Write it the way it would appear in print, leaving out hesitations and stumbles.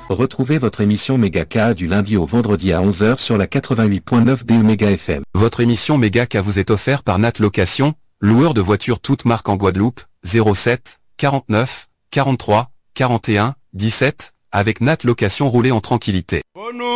Retrouvez votre émission Méga du lundi au vendredi à 11 h sur la 88.9 DE Méga FM. Votre émission Méga vous est offerte par Nat Location, loueur de voitures toutes marques en Guadeloupe, 07 49 43 41 17, avec Nat Location, roulez en tranquillité.